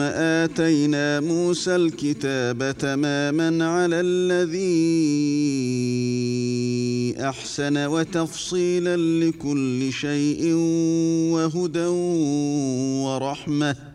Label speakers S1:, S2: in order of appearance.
S1: آتينا موسى الكتاب تماما على الذي أحسن وتفصيلا لكل شيء وهدى ورحمة